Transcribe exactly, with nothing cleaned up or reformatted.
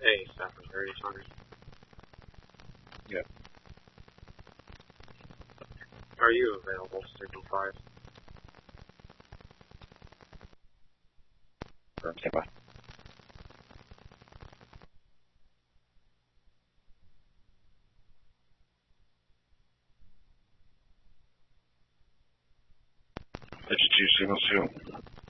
Hey, Stafford, are you sorry? Yeah. Are you available, Signal five? Firm standby. Fifty-two signal two.